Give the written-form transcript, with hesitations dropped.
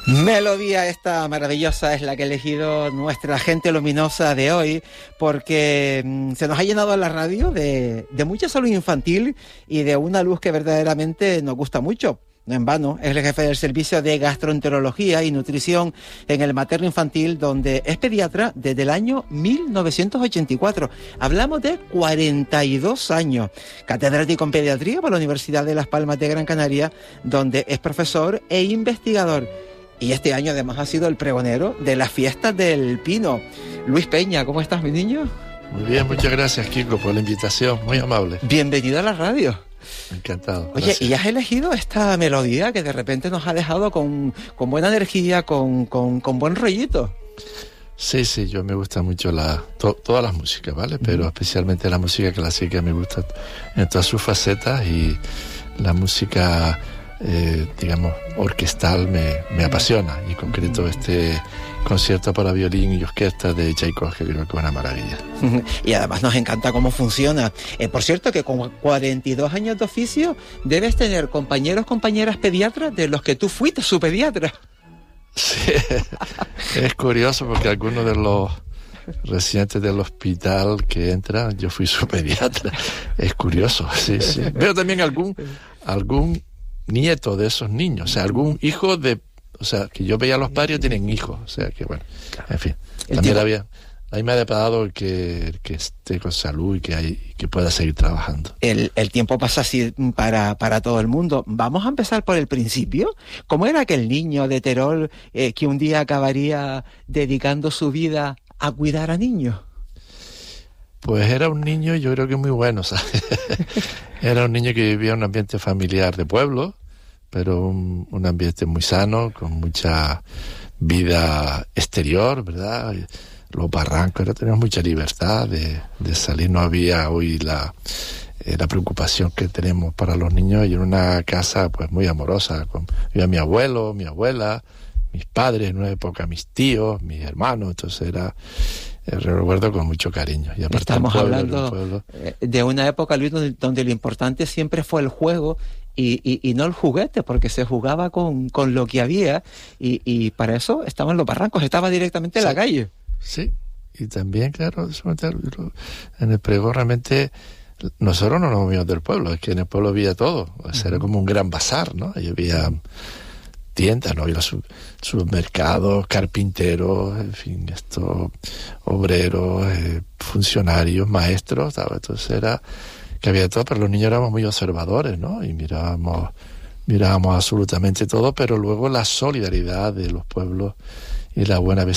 Melodía esta maravillosa es la que ha elegido nuestra gente luminosa de hoy, porque se nos ha llenado la radio de mucha salud infantil y de una luz que verdaderamente nos gusta mucho. No en vano, es el jefe del servicio de gastroenterología y nutrición en el materno infantil, donde es pediatra desde el año 1984. Hablamos de 42 años. Catedrático en pediatría por la Universidad de Las Palmas de Gran Canaria, donde es profesor e investigador. Y este año además ha sido el pregonero de las fiestas del Pino. Luis Peña, ¿cómo estás, mi niño? Muy bien, muchas gracias, Kiko, por la invitación, muy amable. Bienvenido a la radio. Encantado. Oye, gracias. y has elegido esta melodía que de repente nos ha dejado con buena energía, con buen rollito. Sí, yo me gusta mucho todas las músicas, ¿vale? Pero especialmente la música clásica me gusta en todas sus facetas, y la música, digamos, orquestal me apasiona, y en concreto este concierto para violín y orquesta de Tchaikovsky creo que es una maravilla. Y además nos encanta cómo funciona. Por cierto, que con 42 años de oficio debes tener compañeras pediatras de los que tú fuiste su pediatra. Sí, es curioso porque algunos de los residentes del hospital que entran, yo fui su pediatra. Es curioso, sí. Veo también algún nieto de esos niños, o sea, algún hijo de... O sea, que yo veía a los padres tienen hijos, o sea, que bueno, en fin. También a mí me ha deparado que esté con salud y que pueda seguir trabajando. El tiempo pasa así para todo el mundo. Vamos a empezar por el principio. ¿Cómo era aquel niño de Terol que un día acabaría dedicando su vida a cuidar a niños? Pues era un niño, yo creo que muy bueno, ¿sabes? Era un niño que vivía en un ambiente familiar de pueblo, pero un ambiente muy sano, con mucha vida exterior, ¿verdad? Los barrancos, teníamos mucha libertad de salir, no había hoy la preocupación que tenemos para los niños, y en una casa pues muy amorosa, había mi abuelo, mi abuela, mis padres, en una época mis tíos, mis hermanos, entonces recuerdo con mucho cariño. Y aparte estamos hablando de una época, Luis, donde lo importante siempre fue el juego y no el juguete, porque se jugaba con lo que había, y para eso estaban los barrancos, estaba directamente en la calle. Sí, y también, claro, en el pregón realmente nosotros no nos movíamos del pueblo, es que en el pueblo había todo, o sea, era como un gran bazar, ¿no? Ahí había tiendas, ¿no? Había supermercados, carpinteros, en fin, obreros, funcionarios, maestros, ¿sabes? Entonces era que había todo, pero los niños éramos muy observadores, ¿no? Y mirábamos absolutamente todo, pero luego la solidaridad de los pueblos y la buena